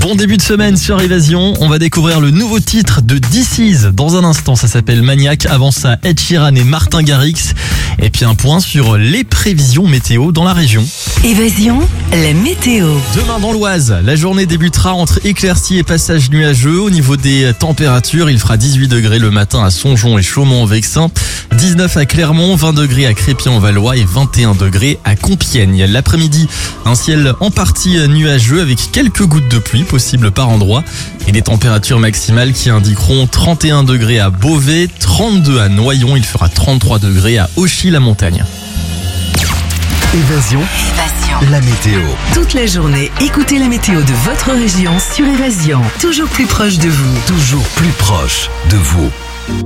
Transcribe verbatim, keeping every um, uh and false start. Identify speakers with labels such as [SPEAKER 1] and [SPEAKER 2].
[SPEAKER 1] Bon début de semaine sur Évasion. On va découvrir le nouveau titre de This Is dans un instant. Ça s'appelle Maniac. Avant ça, Ed Sheeran et Martin Garrix. Et puis un point sur les prévisions météo dans la région.
[SPEAKER 2] Évasion, la météo.
[SPEAKER 1] Demain dans l'Oise, la journée débutera entre éclaircies et passages nuageux. Au niveau des températures, il fera dix-huit degrés le matin à Songeon et Chaumont-en-Vexin, dix-neuf à Clermont, vingt degrés à Crépy-en-Valois et vingt et un degrés à Compiègne. L'après-midi, un ciel en partie nuageux avec quelques gouttes de pluie possibles par endroit et des températures maximales qui indiqueront trente et un degrés à Beauvais, trente-deux à Noyon, il fera trente-trois degrés à Auchy-la-Montagne.
[SPEAKER 3] Évasion,
[SPEAKER 2] Évasion.
[SPEAKER 3] la météo.
[SPEAKER 2] Toute la journée, écoutez la météo de votre région sur Évasion. Toujours plus proche de vous.
[SPEAKER 3] Toujours plus proche de vous.